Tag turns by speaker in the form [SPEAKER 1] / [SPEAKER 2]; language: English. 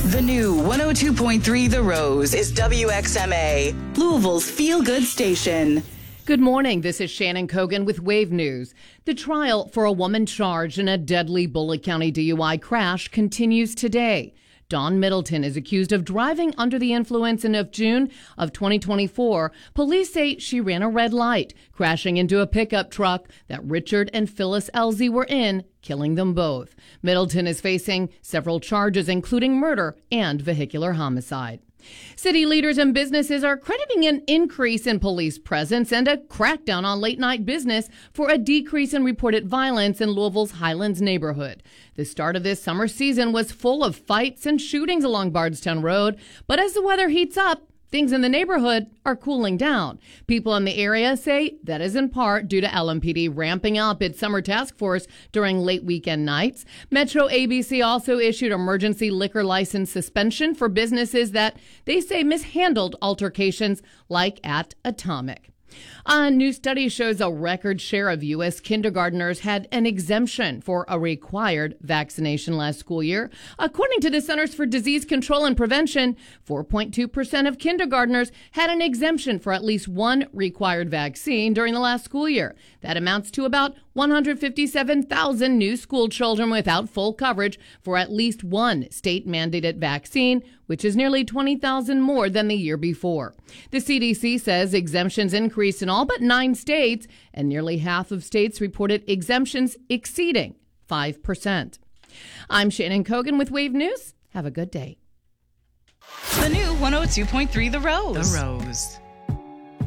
[SPEAKER 1] The new 102.3 The Rose is WXMA, Louisville's feel-good station.
[SPEAKER 2] Good morning. This is Shannon Kogan with Wave News. The trial for a woman charged in a deadly Bullitt County DUI crash continues today. Dawn Middleton is accused of driving under the influence in June of 2024. Police say she ran a red light, crashing into a pickup truck that Richard and Phyllis Elsie were in, killing them both. Middleton is facing several charges, including murder and vehicular homicide. City leaders and businesses are crediting an increase in police presence and a crackdown on late-night business for a decrease in reported violence in Louisville's Highlands neighborhood. The start of this summer season was full of fights and shootings along Bardstown Road, but as the weather heats up, things in the neighborhood are cooling down. People in the area say that is in part due to LMPD ramping up its summer task force during late weekend nights. Metro ABC also issued emergency liquor license suspension for businesses that they say mishandled altercations like at Atomic. A new study shows a record share of U.S. kindergartners had an exemption for a required vaccination last school year. According to the Centers for Disease Control and Prevention, 4.2% of kindergartners had an exemption for at least one required vaccine during the last school year. That amounts to about 157,000 new school children without full coverage for at least one state-mandated vaccine, which is nearly 20,000 more than the year before. The CDC says exemptions increased in all but 9 states, and nearly half of states reported exemptions exceeding 5%. I'm Shannon Kogan with Wave News. Have a good day.
[SPEAKER 1] The new 102.3 The Rose.
[SPEAKER 3] The Rose.